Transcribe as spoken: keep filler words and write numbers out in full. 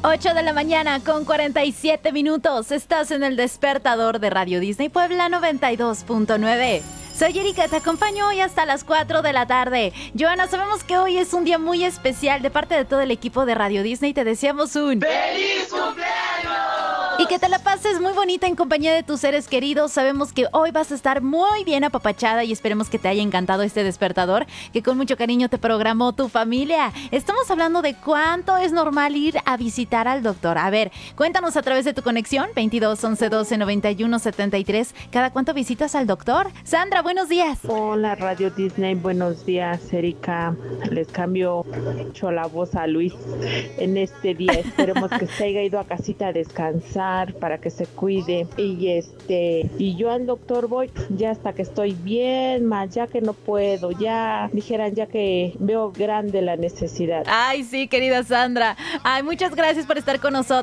ocho de la mañana con cuarenta y siete minutos. Estás en el despertador de Radio Disney Puebla noventa y dos punto nueve. Soy Erika, te acompaño hoy hasta las cuatro de la tarde. Joana, sabemos que hoy es un día muy especial. De parte de todo el equipo de Radio Disney te deseamos un ¡Feliz cumpleaños! Y que te la pases muy bonita en compañía de tus seres queridos. Sabemos que hoy vas a estar muy bien apapachada y esperemos que te haya encantado este despertador que con mucho cariño te programó tu familia. Estamos hablando de cuánto es normal ir a visitar al doctor. A ver, cuéntanos a través de tu conexión veintidós, once, doce, noventa y uno, setenta y tres. ¿Cada cuánto visitas al doctor? Sandra, buenos días. Hola Radio Disney, buenos días Erika. Les cambio mucho la voz a Luis en este día. Esperemos que se haya ido a casita a descansar para que se cuide. Y este y yo al doctor voy ya hasta que estoy bien mal, ya que no puedo, ya dijeran ya que veo grande la necesidad. Ay, sí, querida Sandra. Ay, muchas gracias por estar con nosotros.